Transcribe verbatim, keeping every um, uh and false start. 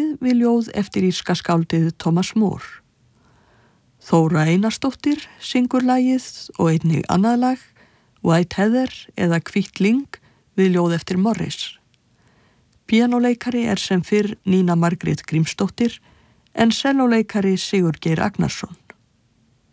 lagið við ljóð eftir írska skáldið Thomas Moore. Þóra Einarsdóttir syngur lagið og einnig annað lag, White Heather eða Hvítt lyng við ljóð eftir Morris. Píanóleikari er sem fyrr Nína Margrét Grímsdóttir en sellóleikari Sigurgeir Agnarsson.